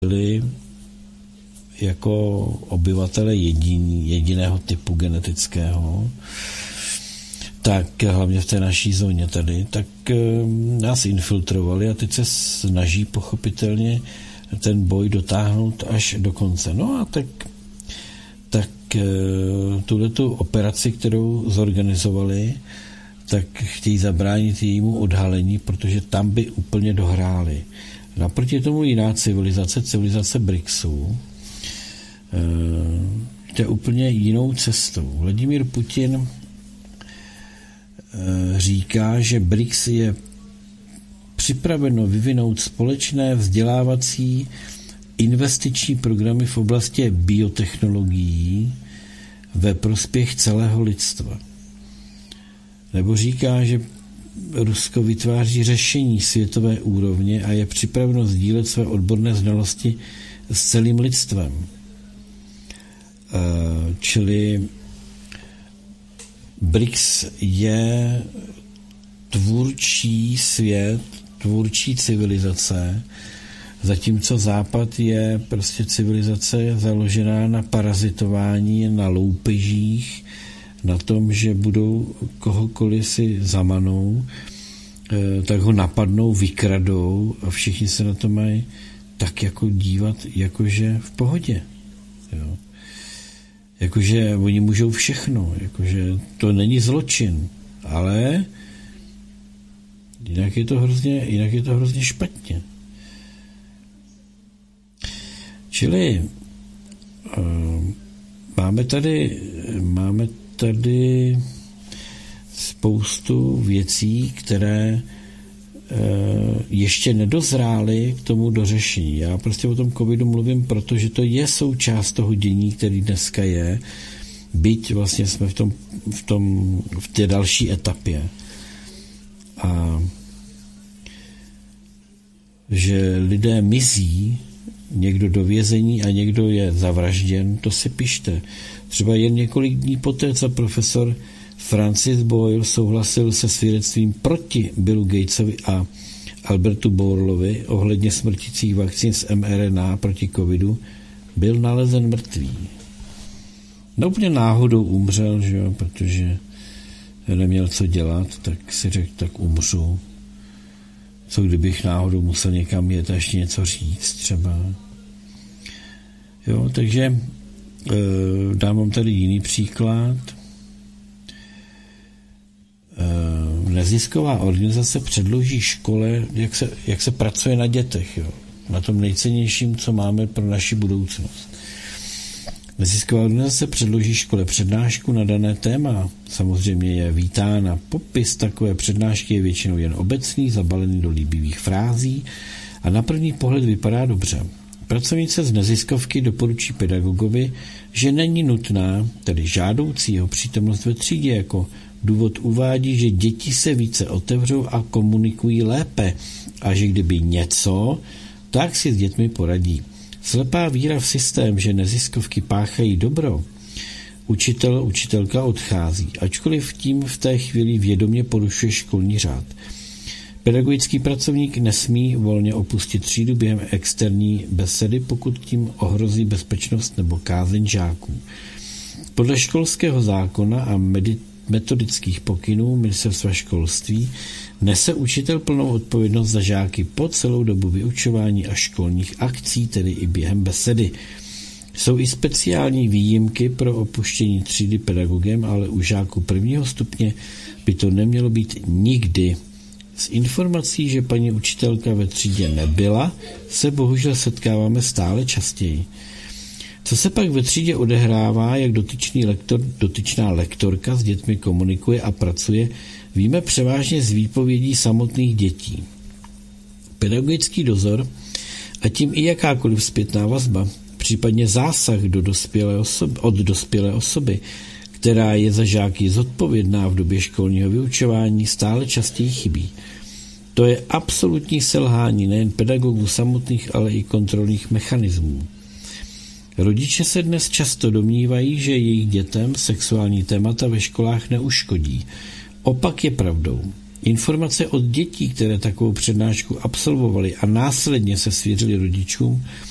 byli jako obyvatele jediného typu genetického, tak hlavně v té naší zóně tady, tak nás infiltrovali a teď se snaží pochopitelně ten boj dotáhnout až do konce. No a tak tuhletu operaci, kterou zorganizovali, tak chtějí zabránit jejímu odhalení, protože tam by úplně dohráli. Naproti tomu jiná civilizace BRICSů, jde úplně jinou cestou. Vladimír Putin říká, že BRICS je připraveno vyvinout společné vzdělávací investiční programy v oblasti biotechnologií ve prospěch celého lidstva. Nebo říká, že Rusko vytváří řešení světové úrovně a je připraveno sdílet své odborné znalosti s celým lidstvem. Čili BRICS je tvůrčí svět, tvůrčí civilizace, zatímco Západ je prostě civilizace založená na parazitování, na loupežích, na tom, že budou kohokoliv si zamanou, tak ho napadnou, vykradou a všichni se na to mají tak jako dívat, jakože v pohodě. Jo. Jakože oni můžou všechno, jakože to není zločin, ale jinak je to hrozně špatně. Čili máme tady spoustu věcí, které ještě nedozrály k tomu dořešení. Já prostě o tom covidu mluvím, protože to je součást toho dění, který dneska je, byť vlastně jsme v té další etapě. A že lidé mizí, někdo do vězení a někdo je zavražděn, to si pište. Třeba jen několik dní poté, co profesor Francis Boyle souhlasil se svědectvím proti Billu Gatesovi a Albertu Bourlovi ohledně smrtících vakcín s mRNA proti covidu, byl nalezen mrtvý. No úplně náhodou umřel, že jo, protože neměl co dělat, tak si řekl, tak umřu. Co kdybych náhodou musel někam jet a ještě něco říct třeba. Jo, takže dám vám tady jiný příklad. Nezisková organizace předloží škole, jak se pracuje na dětech, jo, na tom nejcennějším, co máme pro naši budoucnost. Nezisková organizace předloží škole přednášku na dané téma. Samozřejmě je vítána. Popis takové přednášky je většinou jen obecný, zabalený do líbivých frází a na první pohled vypadá dobře. Pracovnice z neziskovky doporučí pedagogovi, že není nutná, tedy žádoucí jeho přítomnost ve třídě, jako důvod uvádí, že děti se více otevřou a komunikují lépe a že kdyby něco, tak si s dětmi poradí. Slepá víra v systém, že neziskovky páchají dobro, učitelka odchází, ačkoliv tím v té chvíli vědomě porušuje školní řád. Pedagogický pracovník nesmí volně opustit třídu během externí besedy, pokud tím ohrozí bezpečnost nebo kázeň žáků. Podle školského zákona a metodických pokynů Ministerstva školství nese učitel plnou odpovědnost za žáky po celou dobu vyučování a školních akcí, tedy i během besedy. Jsou i speciální výjimky pro opuštění třídy pedagogem, ale u žáků prvního stupně by to nemělo být nikdy. S informací, že paní učitelka ve třídě nebyla, se bohužel setkáváme stále častěji. Co se pak ve třídě odehrává, jak dotyčná lektorka s dětmi komunikuje a pracuje, víme převážně z výpovědí samotných dětí. Pedagogický dozor a tím i jakákoliv zpětná vazba, případně zásah od dospělé osoby, která je za žáky zodpovědná v době školního vyučování, stále častěji chybí. To je absolutní selhání nejen pedagogů samotných, ale i kontrolních mechanismů. Rodiče se dnes často domnívají, že jejich dětem sexuální témata ve školách neuškodí. Opak je pravdou. Informace od dětí, které takovou přednášku absolvovaly a následně se svěřily rodičům,